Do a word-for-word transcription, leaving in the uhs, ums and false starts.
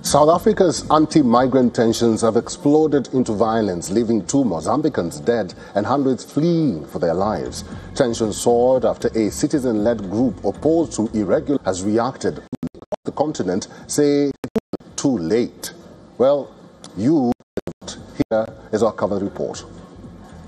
South Africa's anti-migrant tensions have exploded into violence, leaving two Mozambicans dead and hundreds fleeing for their lives. Tensions soared after a citizen-led group opposed to irregular has reacted. The continent say too late. Well, you here is our cover report.